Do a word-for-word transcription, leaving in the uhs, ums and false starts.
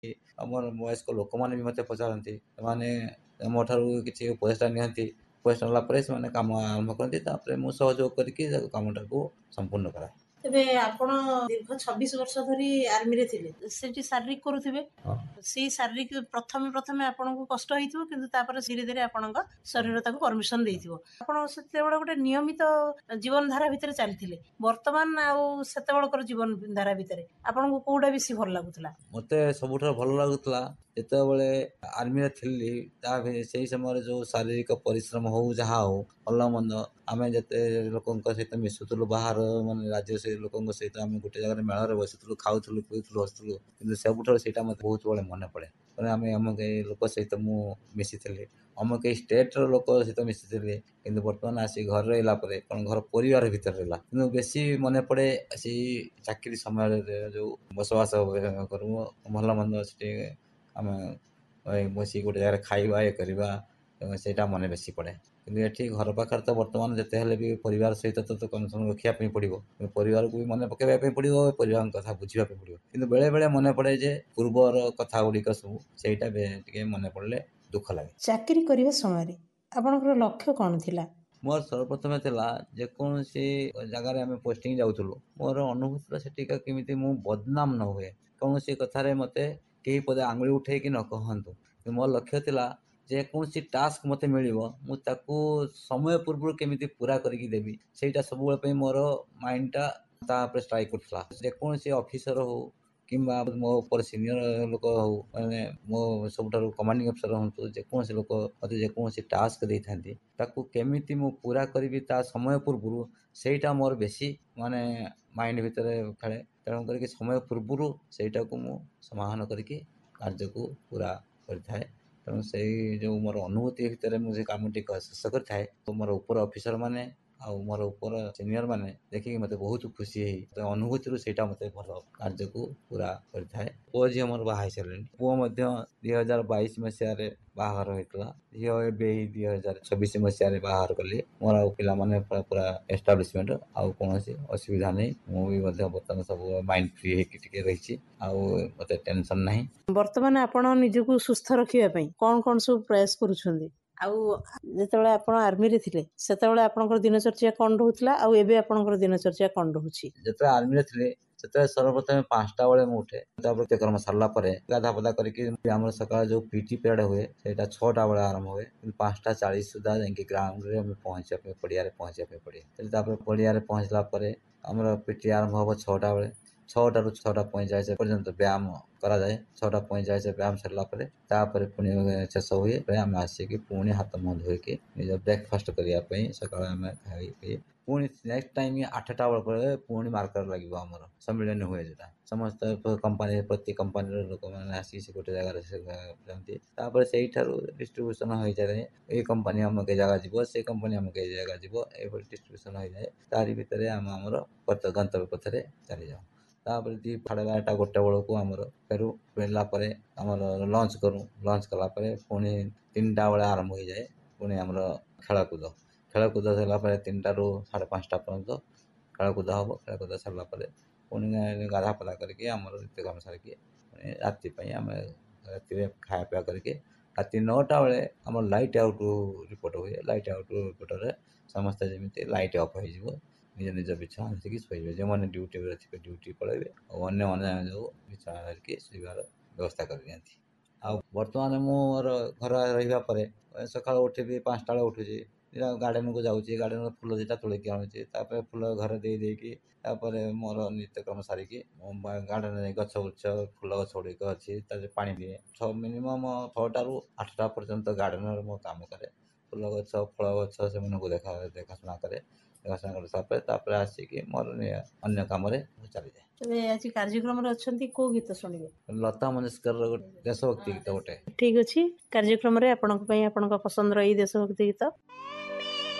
ଆମର ବୟସ୍କ ଲୋକମାନେ ବି ମୋତେ ପଚାରନ୍ତି, ସେମାନେ ମୋ ଠାରୁ କିଛି ଉପଦେଶଟା ନିଅନ୍ତି। ଉପଦେଶ ନେଲା ପରେ ସେମାନେ କାମ ଆରମ୍ଭ କରନ୍ତି, ତାପରେ ମୁଁ ସହଯୋଗ କରିକି କାମଟାକୁ ସମ୍ପୂର୍ଣ୍ଣ କରାଏ। ତେବେ ଆପଣ ଦୀର୍ଘ ଛବିଶ ବର୍ଷ ଧରି ଆର୍ମିରେ ଥିଲେ, ସେଠି ଶାରୀରିକ କରୁଥିବେ। ହଁ ସେଇ ଶାରୀରିକ ପ୍ରଥମେ ପ୍ରଥମେ ଆପଣଙ୍କୁ କଷ୍ଟ ହେଇଥିବ, କିନ୍ତୁ ତାପରେ ଧୀରେ ଧୀରେ ଆପଣଙ୍କ ଶରୀର ତାକୁ ପରମିଶନ ଦେଇଥିବ। ଆପଣ ସେତେବେଳେ ଗୋଟେ ନିୟମିତ ଜୀବନ ଧାରା ଭିତରେ ଚାଲିଥିଲେ। ବର୍ତ୍ତମାନ ଆଉ ସେତେବେଳଙ୍କର ଜୀବନ ଧାରା ଭିତରେ ଆପଣଙ୍କୁ କୋଉଟା ବେଶୀ ଭଲ ଲାଗୁଥିଲା? ମୋତେ ସବୁଠାରୁ ଭଲ ଲାଗୁଥିଲା ଯେତେବେଳେ ଆର୍ମିରେ ଥିଲି, ତା ସେଇ ସମୟରେ ଯେଉଁ ଶାରୀରିକ ପରିଶ୍ରମ ହଉ ଯାହା ହଉ ଭଲ ମନ୍ଦ ଆମେ ଯେତେ ଲୋକଙ୍କ ସହିତ ମିଶୁଥିଲୁ, ବାହାର ମାନେ ରାଜ୍ୟ ସେ ଲୋକଙ୍କ ସହିତ ଆମେ ଗୋଟେ ଜାଗାରେ ମେଳରେ ବସିଥିଲୁ, ଖାଉଥିଲୁ, ପିଉଥିଲୁ, ହସୁଥିଲୁ, କିନ୍ତୁ ସବୁଠାରୁ ସେଇଟା ମୋତେ ବହୁତ ବେଳେ ମନେ ପଡ଼େ। ମାନେ ଆମେ ଅମୁକ ଏଇ ଲୋକ ସହିତ ମୁଁ ମିଶିଥିଲି, ଅମୁକ ଏଇ ଷ୍ଟେଟ୍ର ଲୋକ ସହିତ ମିଶିଥିଲି, କିନ୍ତୁ ବର୍ତ୍ତମାନ ଆସି ଘରେ ରହିଲା ପରେ କ'ଣ ଘର ପରିବାର ଭିତରେ ରହିଲା, କିନ୍ତୁ ବେଶୀ ମନେ ପଡ଼େ ସେଇ ଚାକିରି ସମୟରେ ଯେଉଁ ବସବାସ କରୁ, ଭଲ ମନ୍ଦ ସେଠି ଆମେ ବସି ଗୋଟେ ଜାଗାରେ ଖାଇବା ଇଏ କରିବା, ସେଇଟା ମନେ ବେଶୀ ପଡ଼େ। କିନ୍ତୁ ଏଠି ଘର ପାଖରେ ତ ବର୍ତ୍ତମାନ ଯେତେ ହେଲେ ବି ପରିବାର ସହିତ ତ କନେକ୍ସନ୍ ରଖିବା ପାଇଁ ପଡ଼ିବ, ପରିବାରକୁ ବି ମନେ ପକାଇବା ପାଇଁ ପଡ଼ିବ, ପରିବାରଙ୍କ କଥା ବୁଝିବା ପାଇଁ ପଡ଼ିବ। କିନ୍ତୁ ବେଳେବେଳେ ମନେ ପଡ଼େ ଯେ ପୂର୍ବର କଥା ଗୁଡ଼ିକ ସବୁ, ସେଇଟା ଟିକେ ମନେ ପଡ଼ିଲେ ଦୁଃଖ ଲାଗେ। ଚାକିରି କରିବା ସମୟରେ ଆପଣଙ୍କର ଲକ୍ଷ୍ୟ କ'ଣ ଥିଲା? ମୋର ସର୍ବପ୍ରଥମେ ଥିଲା ଯେକୌଣସି ଜାଗାରେ ଆମେ ପୋଷ୍ଟିଂ ଯାଉଥିଲୁ, ମୋର ଅନୁଭୂତି ଥିଲା ସେଠିକା କେମିତି ମୁଁ ବଦନାମ ନ ହୁଏ, କୌଣସି କଥାରେ ମୋତେ କେହି ପଦେ ଆଙ୍ଗୁଳି ଉଠେଇକି ନ କହନ୍ତୁ। ମୋ ଲକ୍ଷ୍ୟ ଥିଲା ଯେକୌଣସି ଟାସ୍କ ମୋତେ ମିଳିବ, ମୁଁ ତାକୁ ସମୟ ପୂର୍ବରୁ କେମିତି ପୁରା କରିକି ଦେବି, ସେଇଟା ସବୁବେଳେ ପାଇଁ ମୋର ମାଇଣ୍ଡଟା ତା ଉପରେ ଷ୍ଟ୍ରାଇକ୍ କରୁଥିଲା। ଯେକୌଣସି ଅଫିସର ହଉ କିମ୍ବା ମୋ ଉପରେ ସିନିୟର ଲୋକ ହଉ, ମାନେ ମୋ ସବୁଠାରୁ କମାଣ୍ଡିଂ ଅଫିସର ହୁଅନ୍ତୁ, ଯେକୌଣସି ଲୋକ ମୋତେ ଯେକୌଣସି ଟାସ୍କ ଦେଇଥାନ୍ତି, ତାକୁ କେମିତି ମୁଁ ପୁରା କରିବି ତା ସମୟ ପୂର୍ବରୁ, ସେଇଟା ମୋର ବେଶୀ ମାନେ ମାଇଣ୍ଡ ଭିତରେ ଖେଳେ। ତେଣୁ କରିକି ସମୟ ପୂର୍ବରୁ ସେଇଟାକୁ ମୁଁ ସମାଧାନ କରିକି କାର୍ଯ୍ୟକୁ ପୁରା କରିଥାଏ। ତେଣୁ ସେଇ ଯେଉଁ ମୋର ଅନୁଭୂତି ଭିତରେ ମୁଁ ସେ କାମଟି ଶେଷ କରିଥାଏ, ମୋର ଉପର ଅଫିସର ମାନେ ଆଉ ମୋର ଉପର ସିନିୟର ମାନେ ଦେଖିକି ମୋତେ ବହୁତ ଖୁସି ହେଇ ଅନୁଭୂତିରୁ ସେଇଟା ମୋତେ ଭଲ କାର୍ଯ୍ୟକୁ ପୁରା କରିଥାଏ। ପୁଅ ଝିଅ ମୋର ବାହା ହେଇସାରିଲେଣି। ପୁଅ ମଧ୍ୟ ଦୁଇ ହଜାର ବାଇଶ ମସିହାରେ ବାହାଘର ହୋଇଥିଲା। ଝିଅ ଏବେ ଦୁଇ ହଜାର ଛବିଶ ମସିହାରେ ବାହାଘର କଲି। ମୋର ଆଉ ପିଲାମାନେ ପୁରା ଏଷ୍ଟାବ୍ଲିଶମେଣ୍ଟ, ଆଉ କୌଣସି ଅସୁବିଧା ନାହିଁ। ମୁଁ ବି ମଧ୍ୟ ବର୍ତ୍ତମାନ ସବୁ ମାଇଣ୍ଡ ଫ୍ରି ହେଇକି ଟିକେ ରହିଛି, ଆଉ ମୋତେ ଟେନସନ୍ ନାହିଁ। ବର୍ତ୍ତମାନ ଆପଣ ନିଜକୁ ସୁସ୍ଥ ରଖିବା ପାଇଁ କ'ଣ କ'ଣ ସବୁ ପ୍ରୟାସ କରୁଛନ୍ତି? ଆଉ ଯେତେବେଳେ ଆପଣ ଆର୍ମିରେ ଥିଲେ ସେତେବେଳେ ଆପଣଙ୍କର ଦିନଚର୍ଯ୍ୟା କ'ଣ ରହୁଥିଲା, ଆଉ ଏବେ ଆପଣଙ୍କର ଦିନଚର୍ଯ୍ୟା କ'ଣ ରହୁଛି? ଯେତେବେଳେ ଆର୍ମିରେ ଥିଲେ ସେତେବେଳେ ସର୍ବପ୍ରଥମେ ପାଞ୍ଚଟା ବେଳେ ମୁଁ ଉଠେ, ତାପରେ ନିତ୍ୟକର୍ମ ସାରିଲା ପରେ ଗାଧା ପାଧା କରିକି ଆମର ସକାଳେ ଯେଉଁ ପିଟି ପିରିୟଡ଼ ହୁଏ ସେଇଟା ଛଅଟା ବେଳେ ଆରମ୍ଭ ହୁଏ, କିନ୍ତୁ ପାଞ୍ଚଟା ଚାଳିଶ ସୁଦ୍ଧା ଯାଇକି ଗ୍ରାଉଣ୍ଡରେ ଆମେ ପହଞ୍ଚିବା ପାଇଁ ପଡ଼ିଆରେ ପହଞ୍ଚିବା ପାଇଁ ପଡ଼ିବ। ତାପରେ ପଡ଼ିଆରେ ପହଞ୍ଚିଲା ପରେ ଆମର ପିଟି ଆରମ୍ଭ ହେବ ଛଅଟା ବେଳେ। ଛଅଟାରୁ ଛଅଟା ପଇଁଚାଳିଶ ପର୍ଯ୍ୟନ୍ତ ବ୍ୟାୟାମ କରାଯାଏ। ଛଅଟା ପଇଁଚାଳିଶ ବ୍ୟାୟାମ ସରିଲା ପରେ ତାପରେ ପୁଣି ଶେଷ ହୁଏ, ଆମେ ଆସିକି ପୁଣି ହାତ ମୁହଁ ଧୋଇକି ନିଜ ବ୍ରେକଫାଷ୍ଟ କରିବା ପାଇଁ ସକାଳେ ଆମେ ଖାଇ ପିଇ ପୁଣି ନେକ୍ସଟ ଟାଇମ୍ ଆଠଟା ବେଳେ ପୁଣି ମାର୍କର ଲାଗିବ, ଆମର ସମ୍ମିଳନୀ ହୁଏ ଯେଉଁଟା, ସମସ୍ତ କମ୍ପାନୀ ପ୍ରତି କମ୍ପାନୀର ଲୋକମାନେ ଆସିକି ସେ ଗୋଟେ ଜାଗାରେ ଯାଆନ୍ତି। ତାପରେ ସେଇଠାରୁ ଡିଷ୍ଟ୍ରିବ୍ୟୁସନ୍ ହୋଇଯାଏ, ଏଇ କମ୍ପାନୀ ଆମକୁ ଏ ଜାଗା ଯିବ, ସେ କମ୍ପାନୀ ଆମକୁ ଏ ଜାଗା ଯିବ, ଏଇଭଳି ଡିଷ୍ଟ୍ରିବ୍ୟୁସନ୍ ହୋଇଯାଏ। ତାରି ଭିତରେ ଆମେ ଆମର ଗନ୍ତବ୍ୟ ପଥରେ ଚାଲିଯାଉ। ତାପରେ ଦୁଇ ସାଢ଼େ ବାରଟା ଗୋଟେ ବେଳକୁ ଆମର ଫେରୁ। ଫେରିଲା ପରେ ଆମର ଲଞ୍ଚ କରୁ। ଲଞ୍ଚ କଲା ପରେ ପୁଣି ତିନିଟା ବେଳେ ଆରମ୍ଭ ହୋଇଯାଏ ପୁଣି ଆମର ଖେଳକୁଦ। ଖେଳକୁଦ ସରିଲା ପରେ ତିନିଟାରୁ ସାଢ଼େ ପାଞ୍ଚଟା ପର୍ଯ୍ୟନ୍ତ ଖେଳକୁଦ ହେବ। ଖେଳକୁଦ ସରିଲା ପରେ ପୁଣି ଗାଧା ପାଧା କରିକି ଆମର ନିତ୍ୟକର୍ମ ସାରିକି ପୁଣି ରାତି ପାଇଁ ଆମେ ରାତିରେ ଖାଇବା ପିଇବା କରିକି ରାତି ନଅଟା ବେଳେ ଆମର ଲାଇଟ୍ ଆଉଟ୍ ରିପୋର୍ଟ ହୁଏ। ଲାଇଟ୍ ଆଉଟ୍ ରିପୋର୍ଟରେ ସମସ୍ତେ ଯେମିତି ଲାଇଟ୍ ଅଫ୍ ହୋଇଯିବ, ନିଜ ନିଜ ବିଛଣା ଧରିକି ଶୋଇବେ। ଯେଉଁମାନେ ଡ୍ୟୁଟିରେ ଥିବେ ଡ୍ୟୁଟି ପଳାଇବେ, ଆଉ ଅନ୍ୟମାନେ ଯେଉଁ ବିଛଣା ଧରିକି ଶୋଇବାର ବ୍ୟବସ୍ଥା କରିଦିଅନ୍ତି। ଆଉ ବର୍ତ୍ତମାନ ମୁଁ ମୋର ଘର ରହିବା ପରେ ସକାଳୁ ଉଠିବି ପାଞ୍ଚଟା ବେଳେ ଉଠୁଛି, ଗାର୍ଡ଼େନକୁ ଯାଉଛି, ଗାର୍ଡ଼େନର ଫୁଲ ଦୁଇଟା ତୋଳିକି ଆଣୁଛି, ତାପରେ ଫୁଲ ଘରେ ଦେଇ ଦେଇକି ତାପରେ ମୋର ନିତ୍ୟକ୍ରମ ସାରିକି ଗାର୍ଡ଼େନରେ ଗଛ ବୁଛ ଫୁଲ ଗଛ ଗୁଡ଼ିକ ଅଛି ତାପରେ ପାଣି ଦିଏ। ଛଅ ମିନିମମ୍ ଛଅଟାରୁ ଆଠଟା ପର୍ଯ୍ୟନ୍ତ ଗାର୍ଡ଼େନରେ ମୁଁ କାମ କରେ। ଫୁଲ ଗଛ ଫଳ ଗଛ ସେମାନଙ୍କୁ ଦେଖା ଦେଖାଶୁଣା କରେ। ଦେଖାଶୁଣା କରିସାରିଲା ପରେ ତାପରେ ଆସିକି ମୋର ଅନ୍ୟ କାମରେ ମୁଁ ଚାଲିଯାଏ। ତେବେ ଆଜି କାର୍ଯ୍ୟକ୍ରମରେ ଅଛନ୍ତି, କୋଉ ଗୀତ ଶୁଣିବେ? ଲତା ମଙ୍ଗେଶକରର ଦେଶଭକ୍ତି ଗୀତ ଗୋଟେ। ଠିକ୍ ଅଛି, କାର୍ଯ୍ୟକ୍ରମରେ ଆପଣଙ୍କ ପାଇଁ ଆପଣଙ୍କ ପସନ୍ଦର ଏଇ ଦେଶଭକ୍ତି ଗୀତ